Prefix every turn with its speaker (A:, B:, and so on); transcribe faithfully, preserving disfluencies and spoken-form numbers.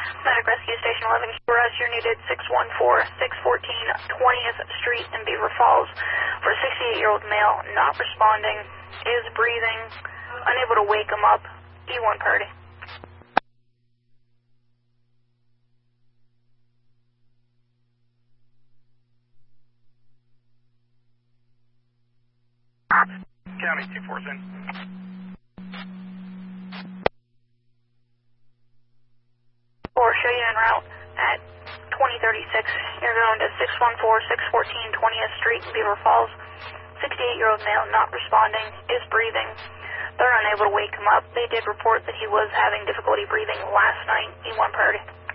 A: Medic Rescue Station eleven, Garage, you're needed six one four, six fourteen, twentieth Street in Beaver Falls for a sixty-eight-year-old male, not responding, is breathing, unable to wake him up, E one party.
B: County two four in.
A: Or show you en route at twenty thirty-six. You're going to six one four, six fourteen, twentieth Street in Beaver Falls. sixty-eight-year-old male not responding, is breathing. They're unable to wake him up. They did report that he was having difficulty breathing last night. E one priority.